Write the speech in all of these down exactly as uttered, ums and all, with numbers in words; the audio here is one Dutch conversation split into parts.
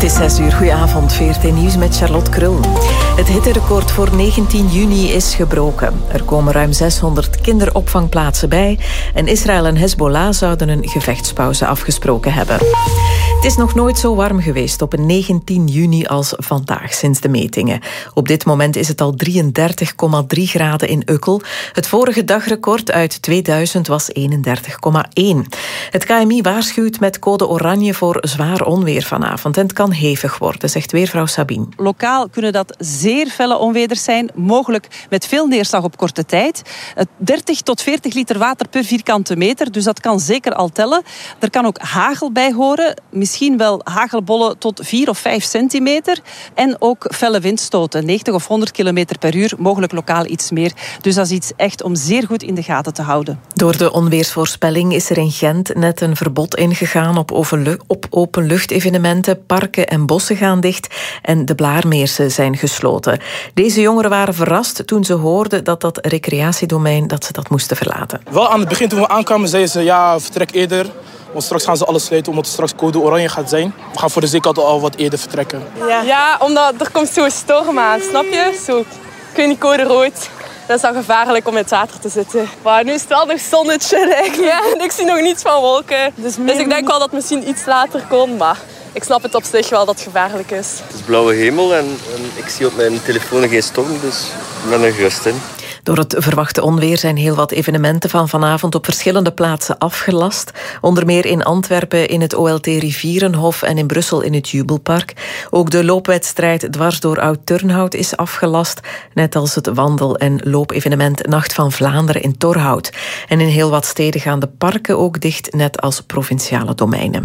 is zes uur. Goedenavond, V R T Nieuws met Charlotte Krul. Het hitterecord voor negentien juni is gebroken. Er komen ruim zeshonderd kinderopvangplaatsen bij en Israël en Hezbollah zouden een gevechtspauze afgesproken hebben. Het is nog nooit zo warm geweest op een negentien juni als vandaag sinds de metingen. Op dit moment is het al drieëndertig komma drie graden in Ukkel. Het vorige dagrecord uit tweeduizend was eenendertig komma één. Het K M I waarschuwt met code oranje voor zwaar onweer vanavond. En het kan hevig worden, zegt weervrouw Sabine. Lokaal kunnen dat zeer felle onweders zijn, mogelijk met veel neerslag op korte tijd. dertig tot veertig liter water per vierkante meter, dus dat kan zeker al tellen. Er kan ook hagel bij horen, misschien wel hagelbollen tot vier of vijf centimeter. En ook felle windstoten, negentig of honderd kilometer per uur, mogelijk lokaal iets meer. Dus dat is iets echt om zeer goed in de gaten te houden. Door de onweersvoorspelling is er in Gent net een verbod ingegaan op, op openluchtevenementen. Parken en bossen gaan dicht en de Blaarmeersen zijn gesloten. Deze jongeren waren verrast toen ze hoorden dat dat recreatiedomein dat ze dat moesten verlaten. Wel aan het begin toen we aankwamen zeiden ze ja, vertrek eerder. Want straks gaan ze alles sluiten omdat er straks code oranje gaat zijn. We gaan voor de zekerheid al wat eerder vertrekken. Ja, ja, omdat er komt zo'n storm aan, snap je? Zo, ik weet niet, code rood. Dat is dan gevaarlijk om in het water te zitten. Maar nu is het wel nog zonnetje. Ja, en ik zie nog niets van wolken. Dus, dus ik denk wel dat het misschien iets later komt. Maar ik snap het op zich wel dat het gevaarlijk is. Het is blauwe hemel en, en ik zie op mijn telefoon geen storm. Dus ik ben er gerust in. Door het verwachte onweer zijn heel wat evenementen van vanavond op verschillende plaatsen afgelast. Onder meer in Antwerpen in het O L T Rivierenhof en in Brussel in het Jubelpark. Ook de loopwedstrijd dwars door Oud-Turnhout is afgelast. Net als het wandel- en loopevenement Nacht van Vlaanderen in Torhout. En in heel wat steden gaan de parken ook dicht, net als provinciale domeinen.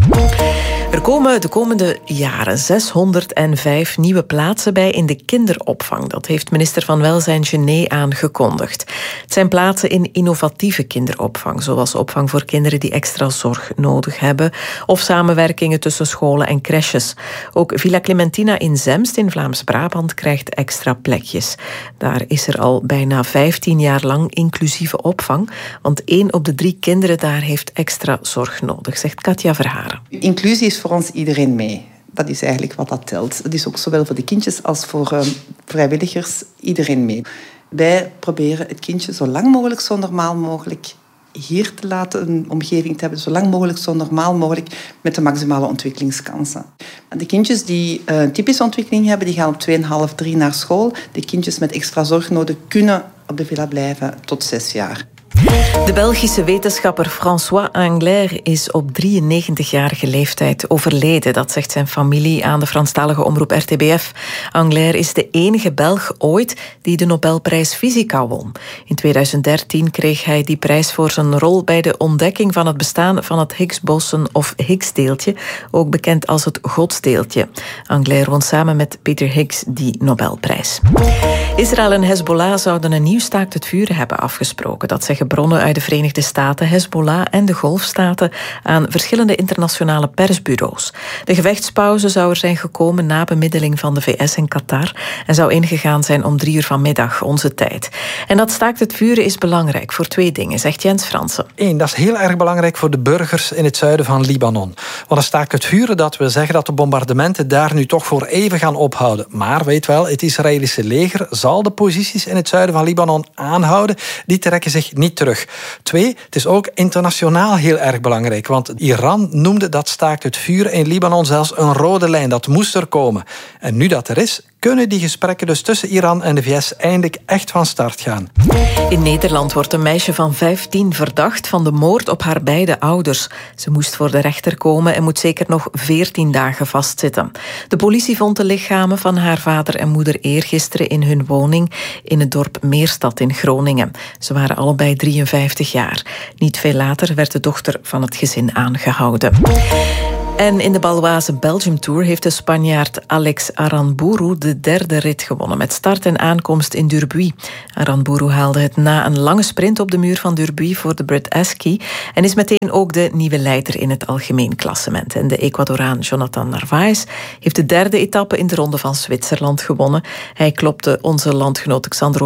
Er komen de komende jaren zeshonderdvijf nieuwe plaatsen bij in de kinderopvang. Dat heeft minister van Welzijn Gené aangekondigd. Het zijn plaatsen in innovatieve kinderopvang, zoals opvang voor kinderen die extra zorg nodig hebben, of samenwerkingen tussen scholen en crèches. Ook Villa Clementina in Zemst in Vlaams-Brabant krijgt extra plekjes. Daar is er al bijna vijftien jaar lang inclusieve opvang, want één op de drie kinderen daar heeft extra zorg nodig, zegt Katja Verharen. Inclusie is voor ons iedereen mee. Dat is eigenlijk wat dat telt. Dat is ook zowel voor de kindjes als voor uh, vrijwilligers iedereen mee. Wij proberen het kindje zo lang mogelijk, zo normaal mogelijk hier te laten, een omgeving te hebben, zo lang mogelijk, zo normaal mogelijk, met de maximale ontwikkelingskansen. En de kindjes die een typische ontwikkeling hebben, die gaan op twee en een half, drie naar school. De kindjes met extra zorg nodig kunnen op de villa blijven tot zes jaar. De Belgische wetenschapper François Englert is op drieënnegentigjarige leeftijd overleden. Dat zegt zijn familie aan de Franstalige omroep R T B F. Englert is de enige Belg ooit die de Nobelprijs Fysica won. In tweeduizend dertien kreeg hij die prijs voor zijn rol bij de ontdekking van het bestaan van het Higgs-boson of Higgs-deeltje, ook bekend als het godsdeeltje. Englert won samen met Peter Higgs die Nobelprijs. Israël en Hezbollah zouden een nieuw staakt het vuren hebben afgesproken. Dat zeggen bronnen uit de Verenigde Staten, Hezbollah en de Golfstaten aan verschillende internationale persbureaus. De gevechtspauze zou er zijn gekomen na bemiddeling van de V S en Qatar en zou ingegaan zijn om drie uur vanmiddag, onze tijd. En dat staakt het vuren is belangrijk voor twee dingen, zegt Jens Fransen. Eén, dat is heel erg belangrijk voor de burgers in het zuiden van Libanon. Want een staakt het vuren, dat wil zeggen dat de bombardementen daar nu toch voor even gaan ophouden. Maar weet wel, het Israëlische leger zal de posities in het zuiden van Libanon aanhouden. Die trekken zich niet terug. Twee, het is ook internationaal heel erg belangrijk, want Iran noemde dat staakt het vuren in Libanon zelfs een rode lijn. Dat moest er komen. En nu dat er is, kunnen die gesprekken dus tussen Iran en de V S eindelijk echt van start gaan. In Nederland wordt een meisje van vijftien verdacht van de moord op haar beide ouders. Ze moest voor de rechter komen en moet zeker nog veertien dagen vastzitten. De politie vond de lichamen van haar vader en moeder eergisteren in hun woning in het dorp Meerstad in Groningen. Ze waren allebei drieënvijftig jaar. Niet veel later werd de dochter van het gezin aangehouden. En in de Baloise Belgium Tour heeft de Spanjaard Alex Aranburu de derde rit gewonnen met start en aankomst in Durbuy. Aranburu haalde het na een lange sprint op de muur van Durbuy voor de Brit Askey en is meteen ook de nieuwe leider in het algemeen klassement. En de Ecuadoraan Jonathan Narvaez heeft de derde etappe in de Ronde van Zwitserland gewonnen. Hij klopte onze landgenoot Xandro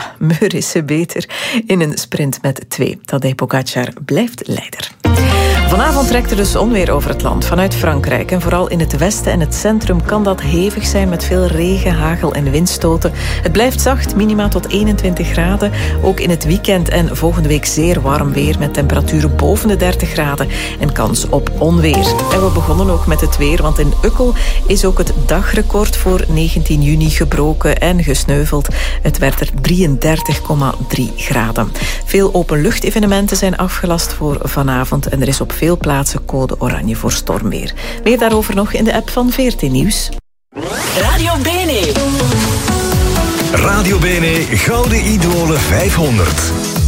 Meurisse beter in een sprint met twee. Tadej Pogacar blijft leider. Vanavond trekt er dus onweer over het land vanuit Frankrijk. En vooral in het westen en het centrum kan dat hevig zijn met veel regen, hagel en windstoten. Het blijft zacht, minima tot eenentwintig graden. Ook in het weekend en volgende week zeer warm weer met temperaturen boven de dertig graden en kans op onweer. En we begonnen ook met het weer, want in Ukkel is ook het dagrecord voor negentien juni gebroken en gesneuveld. Het werd er drieëndertig komma drie graden. Veel openluchtevenementen zijn afgelast voor vanavond en er is op veel plaatsen code oranje voor stormweer. Meer daarover nog in de app van V R T Nieuws. Radio Bene. Radio Bene Gouden Idolen vijfhonderd.